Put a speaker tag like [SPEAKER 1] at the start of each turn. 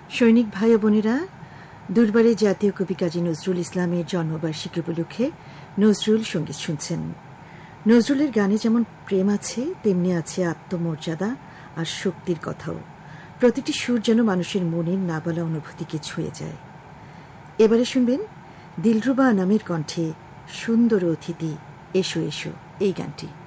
[SPEAKER 1] সৈনিক ভাই ও বোনেরা, দুর্বারের জাতীয় কবি কাজী নজরুল ইসলামের জন্মবার্ষিকী উপলক্ষে নজরুল সঙ্গীত শুনছেন। নজরুলের গানে যেমন প্রেম আছে, তেমনি আছে আত্মমর্যাদা আর শক্তির কথাও। প্রতিটি সুর যেন মানুষের মনের না বলা অনুভূতিকে ছুঁয়ে যায়। এবারে শুনবেন দিলরুবা নামের কণ্ঠে সুন্দর অতিথি এসো এসো এই গানটি।